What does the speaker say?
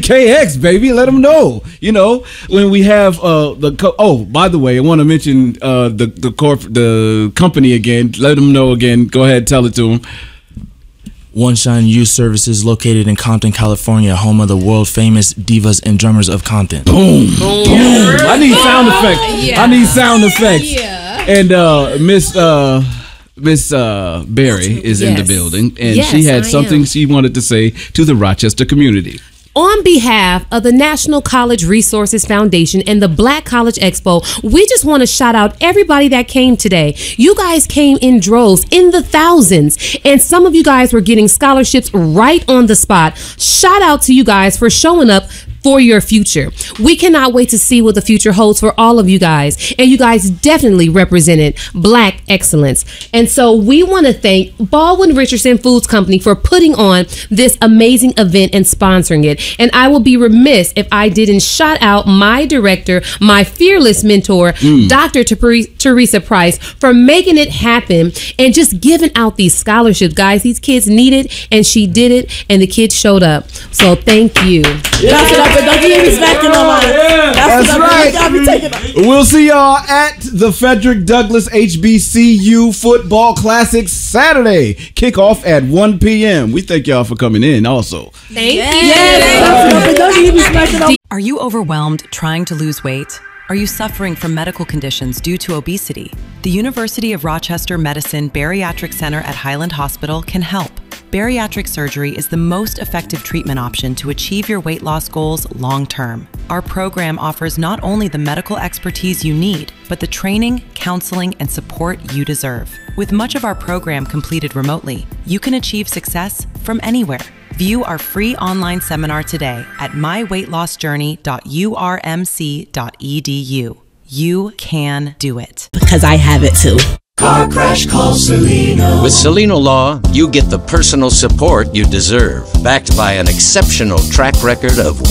KX, baby. Let them know. You know, when we have by the way, I want to mention the company again. Let them know again. Go ahead, tell it to them. One Shine Youth Services, located in Compton, California, home of the world famous Divas and Drummers of Compton. Boom. Boom. I need sound effects. Yeah. I need sound effects. Yeah. And Miss Berry is in the building, and she had something she wanted to say to the Rochester community. On behalf of the National College Resources Foundation and the Black College Expo, we just want to shout out everybody that came today. You guys came in droves, in the thousands, and some of you guys were getting scholarships right on the spot. Shout out to you guys for showing up for your future. We cannot wait to see what the future holds for all of you guys. And you guys definitely represented Black excellence. And so we want to thank Baldwin Richardson Foods Company for putting on this amazing event and sponsoring it. And I will be remiss if I didn't shout out my director, my fearless mentor, Dr. Teresa Price, for making it happen and just giving out these scholarships. Guys, these kids need it, and she did it, and the kids showed up. So thank you. Don't give me smacking on my. That's right. We'll see y'all at the Frederick Douglass HBCU Football Classic Saturday. Kickoff at 1 p.m. We thank y'all for coming in also. Thank you. Don't give me smacking on. Are you overwhelmed trying to lose weight? Are you suffering from medical conditions due to obesity? The University of Rochester Medicine Bariatric Center at Highland Hospital can help. Bariatric surgery is the most effective treatment option to achieve your weight loss goals long term. Our program offers not only the medical expertise you need, but the training, counseling, and support you deserve. With much of our program completed remotely, you can achieve success from anywhere. View our free online seminar today at myweightlosjourney.urmc.edu. You can do it. Because I have it too. Car Crash, call Celino. With Celino Law, you get the personal support you deserve, backed by an exceptional track record of